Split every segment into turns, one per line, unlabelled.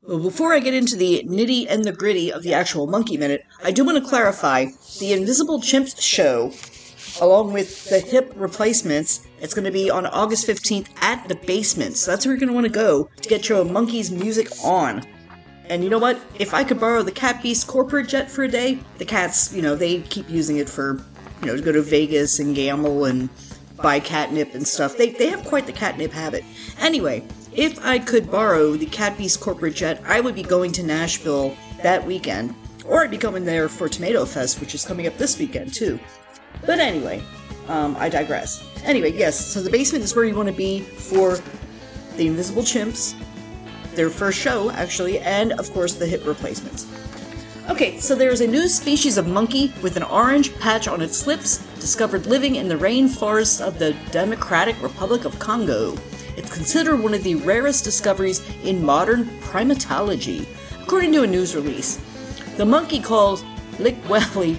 Well, before I get into the nitty and the gritty of the actual Monkey Minute, I do want to clarify the Invisible Chimps show, along with the hip replacements. It's going to be on August 15th at the Basement. So that's where you're going to want to go to get your Monkeys music on. And you know what? If I could borrow the Cat Beast corporate jet for a day, the cats, they keep using it for, to go to Vegas and gamble and buy catnip and stuff. They have quite the catnip habit. Anyway, if I could borrow the Cat Beast corporate jet, I would be going to Nashville that weekend. Or I'd be going there for Tomato Fest, which is coming up this weekend, too. But anyway, I digress. Anyway, yes, so the Basement is where you want to be for the Invisible Chimps, their first show, actually, and, of course, the hip replacements. Okay, so there is a new species of monkey with an orange patch on its lips, discovered living in the rainforests of the Democratic Republic of Congo. It's considered one of the rarest discoveries in modern primatology, according to a news release. The monkey called Likweli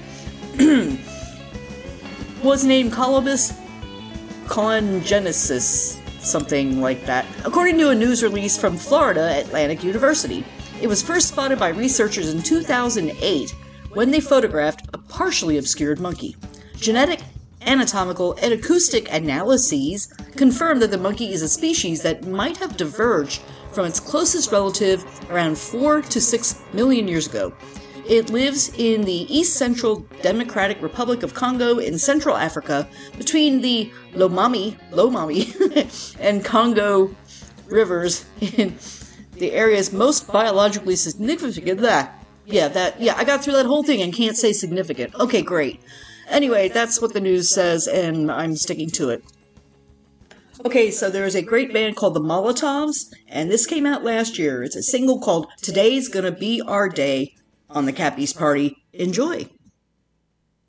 was named Colobus congensis, something like that, according to a news release from Florida Atlantic University. It was first spotted by researchers in 2008 when they photographed a partially obscured monkey. Genetic, anatomical, and acoustic analyses confirm that the monkey is a species that might have diverged from its closest relative around 4 to 6 million years ago. It lives in the East Central Democratic Republic of Congo in Central Africa between the Lomami and Congo rivers in the areas most biologically significant. I got through that whole thing and can't say significant. Okay, great. Anyway, that's what the news says, and I'm sticking to it. Okay, so there's a great band called the Molotovs, and this came out last year. It's a single called Today's Gonna Be Our Day on the Cat Beast Party. Enjoy!